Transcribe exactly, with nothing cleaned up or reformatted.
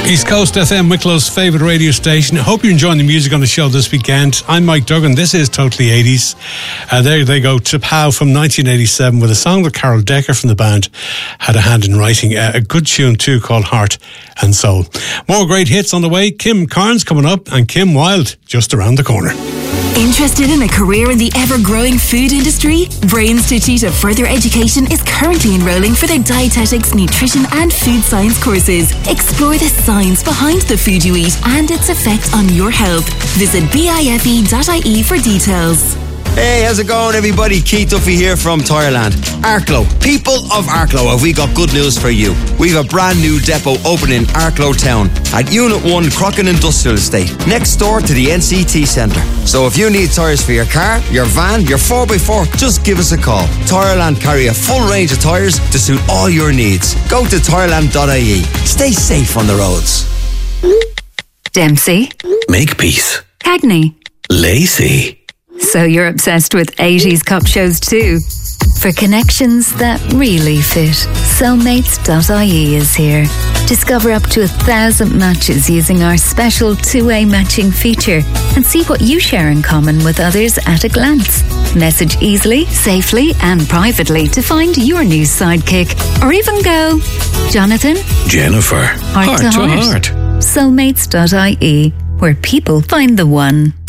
East Coast F M, Wicklow's favourite radio station. I hope you're enjoying the music on the show this weekend. I'm Mike Duggan. This is Totally eighties. Uh, there they go, T'Pau from nineteen eighty-seven with a song that Carol Decker from the band had a hand in writing. Uh, a good tune too called Heart and Soul. More great hits on the way. Kim Carnes coming up and Kim Wilde just around the corner. Interested in a career in the ever-growing food industry? Brain Institute of Further Education is currently enrolling for their dietetics, nutrition and food science courses. Explore the science behind the food you eat and its effect on your health. Visit bife dot I E for details. Hey, how's it going, everybody? Keith Duffy here from Tireland. Arklow, people of Arklow, have we got good news for you? We've a brand new depot opening in Arklow Town at Unit one Crockin Industrial Estate, next door to the N C T Centre. So if you need tyres for your car, your van, your four by four, just give us a call. Tireland carry a full range of tyres to suit all your needs. Go to tireland dot I E. Stay safe on the roads. Dempsey. Makepeace. Cagney. Lacey. So you're obsessed with eighties cop shows too? For connections that really fit, soulmates dot I E is here. Discover up to a thousand matches using our special two-way matching feature and see what you share in common with others at a glance. Message easily, safely and privately to find your new sidekick. Or even go, Jonathan, Jennifer, heart, heart to to heart. heart. soulmates dot I E, where people find the one.